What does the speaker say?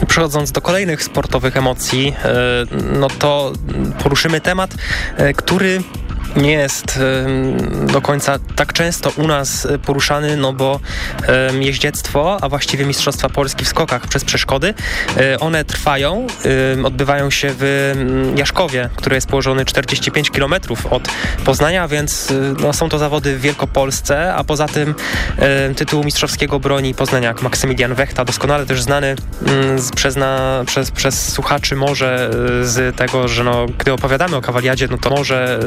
Przechodząc do kolejnych sportowych emocji, no to poruszymy temat, który nie jest do końca tak często u nas poruszany, no bo jeździectwo, a właściwie Mistrzostwa Polski w skokach przez przeszkody, one trwają, odbywają się w Jaszkowie, który jest położony 45 km od Poznania, więc no, są to zawody w Wielkopolsce, a poza tym tytułu mistrzowskiego broni poznaniak Maksymilian Wechta, doskonale też znany przez słuchaczy może z tego, że no, gdy opowiadamy o kawaliadzie, no to może